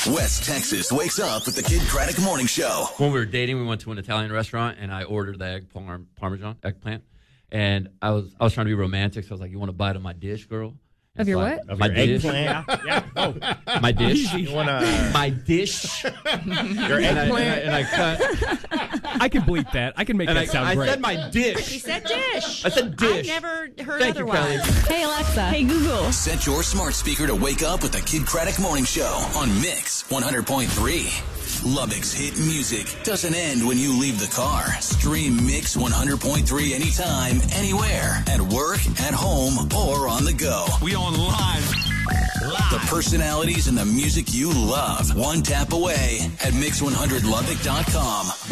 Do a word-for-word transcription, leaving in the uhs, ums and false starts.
West Texas wakes up with the Kid Craddock Morning Show. When we were dating, we went to an Italian restaurant, and I ordered the egg parm- parmesan, eggplant. And I was I was trying to be romantic, so I was like, you want a bite of my dish, girl? Of your like, what? Of my your dish. eggplant. yeah. Oh. My dish. You wanna... My dish. Your and, I, and, I, and I cut. I can bleep that. I can make And that I, sound I great. said my dish. He said dish. I said dish. I've never heard Thank you, otherwise. Kelly. Hey, Alexa. Hey, Google. Set your smart speaker to wake up with the Kid Craddock Morning Show on Mix one hundred point three. Lubbock's hit music doesn't end when you leave the car. Stream Mix one hundred point three anytime, anywhere, at work, at home, or on the go. We on live. Live. The personalities and the music you love. One tap away at mix one hundred lubbock dot com.